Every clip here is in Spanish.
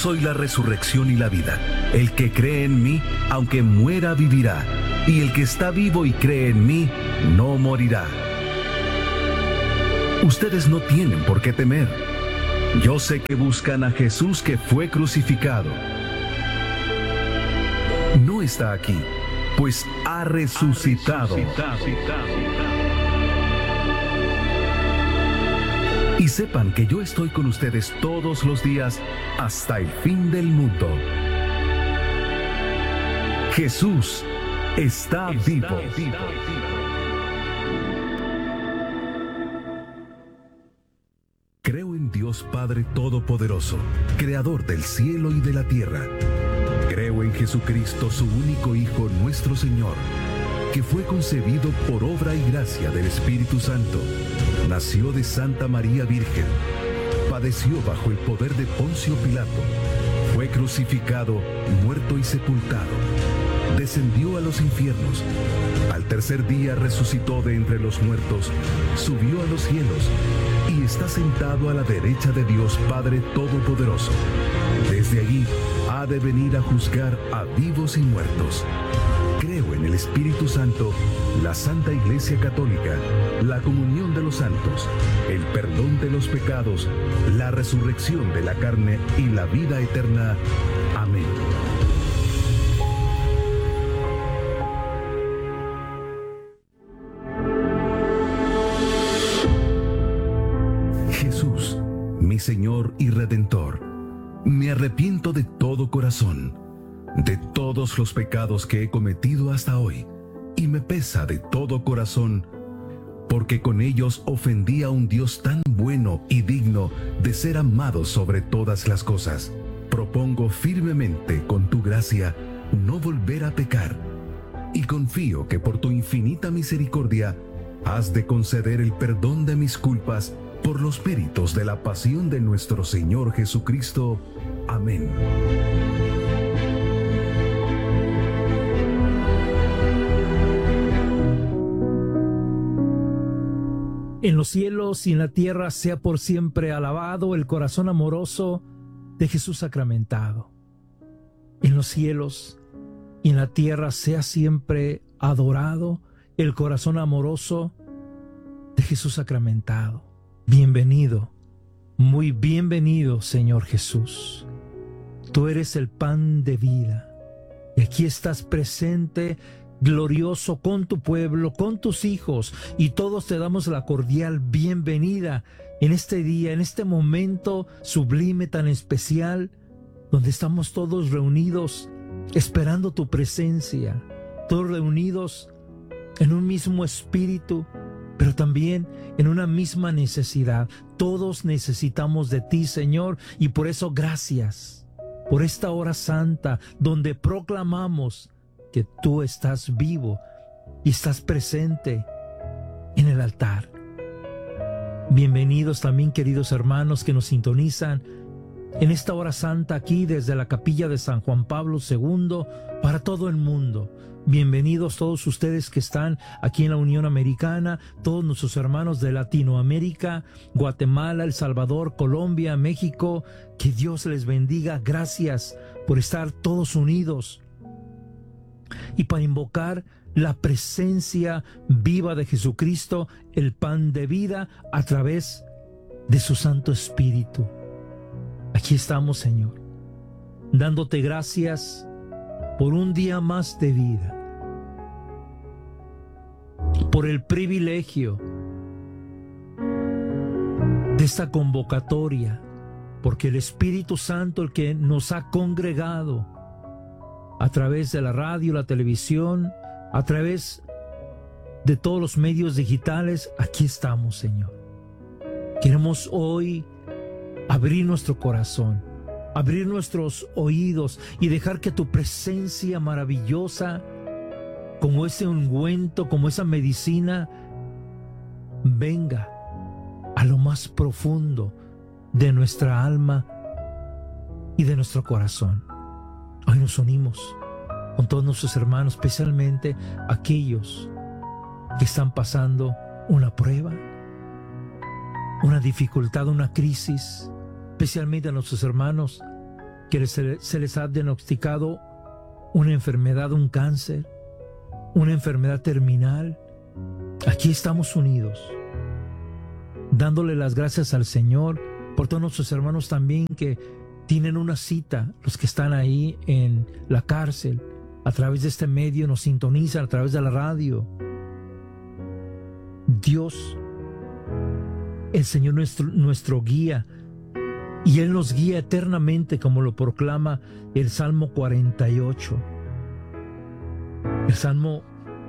soy la resurrección y la vida. El que cree en mí, aunque muera, vivirá. Y el que está vivo y cree en mí, no morirá. Ustedes no tienen por qué temer. Yo sé que buscan a Jesús que fue crucificado. No está aquí, pues ha resucitado. Y sepan que yo estoy con ustedes todos los días hasta el fin del mundo. Jesús está vivo. Creo en Dios Padre Todopoderoso, Creador del cielo y de la tierra. Creo en Jesucristo, su único Hijo, nuestro Señor, que fue concebido por obra y gracia del Espíritu Santo. Nació de Santa María Virgen. Padeció bajo el poder de Poncio Pilato. Fue crucificado, muerto y sepultado. Descendió a los infiernos. Al tercer día resucitó de entre los muertos, subió a los cielos y está sentado a la derecha de Dios Padre Todopoderoso. Desde allí ha de venir a juzgar a vivos y muertos. Creo en el Espíritu Santo, la Santa Iglesia Católica, la comunión de los santos, el perdón de los pecados, la resurrección de la carne y la vida eterna. Amén. Jesús, mi Señor y Redentor, me arrepiento de todo corazón de todos los pecados que he cometido hasta hoy, y me pesa de todo corazón, porque con ellos ofendí a un Dios tan bueno y digno de ser amado sobre todas las cosas. Propongo firmemente, con tu gracia, no volver a pecar, y confío que por tu infinita misericordia has de conceder el perdón de mis culpas por los méritos de la pasión de nuestro Señor Jesucristo. Amén. En los cielos y en la tierra sea por siempre alabado el corazón amoroso de Jesús sacramentado. En los cielos y en la tierra sea siempre adorado el corazón amoroso de Jesús sacramentado. Bienvenido, muy bienvenido, Señor Jesús. Tú eres el pan de vida y aquí estás presente, glorioso con tu pueblo, con tus hijos, y todos te damos la cordial bienvenida en este día, en este momento sublime tan especial, donde estamos todos reunidos esperando tu presencia, todos reunidos en un mismo espíritu, pero también en una misma necesidad. Todos necesitamos de ti, Señor, y por eso gracias por esta hora santa donde proclamamos que tú estás vivo y estás presente en el altar. Bienvenidos también, queridos hermanos que nos sintonizan en esta hora santa aquí desde la capilla de San Juan Pablo II para todo el mundo. Bienvenidos todos ustedes que están aquí en la Unión Americana, todos nuestros hermanos de Latinoamérica, Guatemala, El Salvador, Colombia, México. Que Dios les bendiga. Gracias por estar todos unidos y para invocar la presencia viva de Jesucristo, el pan de vida, a través de su Santo Espíritu. Aquí estamos, Señor, dándote gracias por un día más de vida, por el privilegio de esta convocatoria, porque el Espíritu Santo, el que nos ha congregado a través de la radio, la televisión, a través de todos los medios digitales, aquí estamos, Señor. Queremos hoy abrir nuestro corazón, abrir nuestros oídos y dejar que tu presencia maravillosa, como ese ungüento, como esa medicina, venga a lo más profundo de nuestra alma y de nuestro corazón. Hoy nos unimos con todos nuestros hermanos, especialmente aquellos que están pasando una prueba, una dificultad, una crisis, especialmente a nuestros hermanos que se les ha diagnosticado una enfermedad, un cáncer, una enfermedad terminal. Aquí estamos unidos, dándole las gracias al Señor por todos nuestros hermanos también que tienen una cita, los que están ahí en la cárcel, a través de este medio nos sintonizan, a través de la radio. Dios, el Señor nuestro guía, y Él nos guía eternamente, como lo proclama el Salmo 48. El Salmo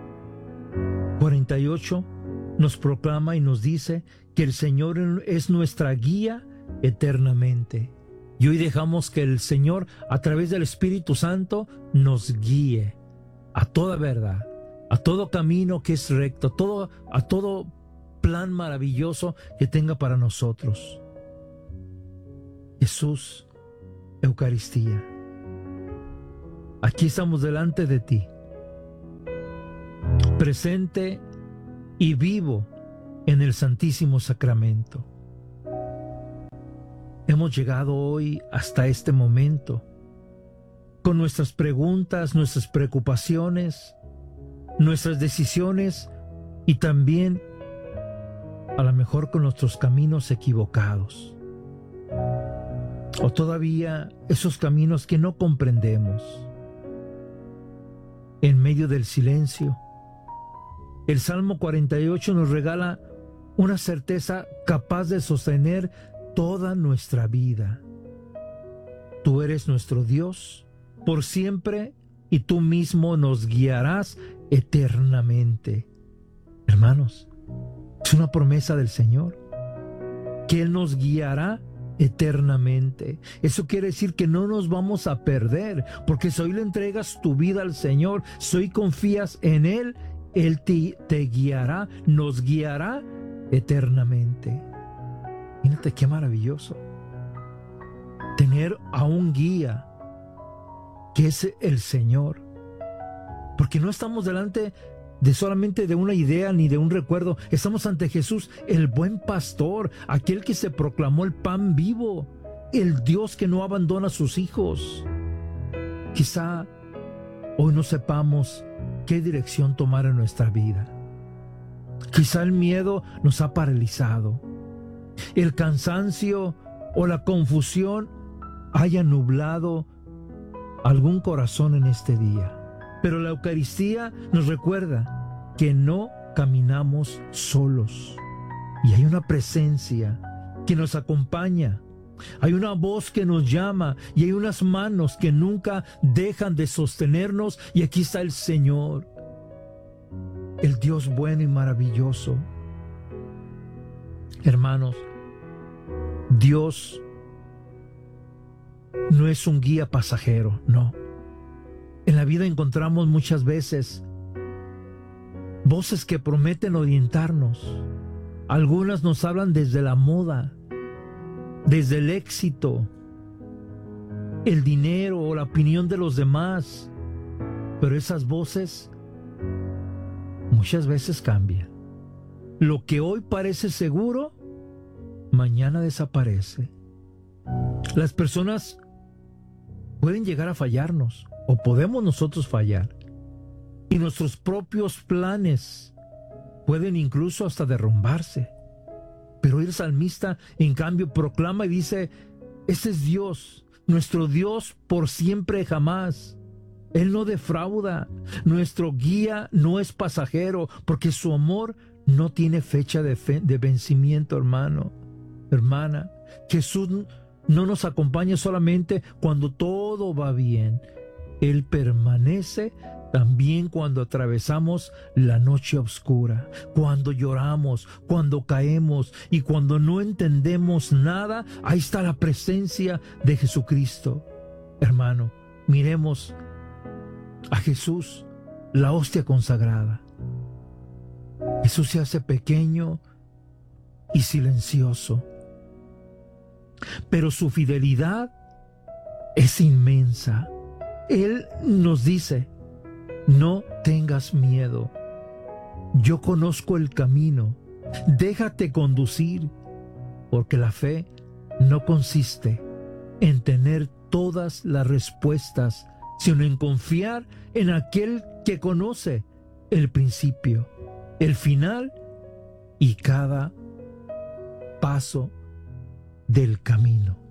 48 nos proclama y nos dice que el Señor es nuestra guía eternamente. Y hoy dejamos que el Señor, a través del Espíritu Santo, nos guíe a toda verdad, a todo camino que es recto, a todo plan maravilloso que tenga para nosotros. Jesús, Eucaristía, aquí estamos delante de ti, presente y vivo en el Santísimo Sacramento. Hemos llegado hoy hasta este momento con nuestras preguntas, nuestras preocupaciones, nuestras decisiones y también a lo mejor con nuestros caminos equivocados o todavía esos caminos que no comprendemos. En medio del silencio, el Salmo 48 nos regala una certeza capaz de sostener toda nuestra vida. Tú eres nuestro Dios por siempre y tú mismo nos guiarás eternamente. Hermanos, es una promesa del Señor, que Él nos guiará eternamente. Eso quiere decir que no nos vamos a perder, porque si hoy le entregas tu vida al Señor, si hoy confías en Él, Él te guiará, nos guiará eternamente. Mírate qué maravilloso tener a un guía que es el Señor, porque no estamos delante de solamente de una idea ni de un recuerdo. Estamos ante Jesús, el buen pastor, aquel que se proclamó el pan vivo, el Dios que no abandona a sus hijos. Quizá hoy no sepamos qué dirección tomar en nuestra vida. Quizá el miedo nos ha paralizado, el cansancio o la confusión haya nublado algún corazón en este día. Pero la Eucaristía nos recuerda que no caminamos solos. Y hay una presencia que nos acompaña. Hay una voz que nos llama y hay unas manos que nunca dejan de sostenernos. Y aquí está el Señor, el Dios bueno y maravilloso. Hermanos, Dios no es un guía pasajero, no. En la vida encontramos muchas veces voces que prometen orientarnos. Algunas nos hablan desde la moda, desde el éxito, el dinero o la opinión de los demás. Pero esas voces muchas veces cambian. Lo que hoy parece seguro, mañana desaparece. Las personas pueden llegar a fallarnos, o podemos nosotros fallar, y nuestros propios planes pueden incluso hasta derrumbarse. Pero el salmista, en cambio, proclama y dice: ese es Dios, nuestro Dios por siempre y jamás. Él no defrauda, nuestro guía no es pasajero, porque su amor no tiene fecha de vencimiento, hermano, hermana. Jesús no nos acompaña solamente cuando todo va bien. Él permanece también cuando atravesamos la noche oscura, cuando lloramos, cuando caemos y cuando no entendemos nada. Ahí está la presencia de Jesucristo. Hermano, miremos a Jesús, la hostia consagrada. Jesús se hace pequeño y silencioso, pero su fidelidad es inmensa. Él nos dice: no tengas miedo, yo conozco el camino, déjate conducir, porque la fe no consiste en tener todas las respuestas, sino en confiar en aquel que conoce el principio, el final y cada paso del camino.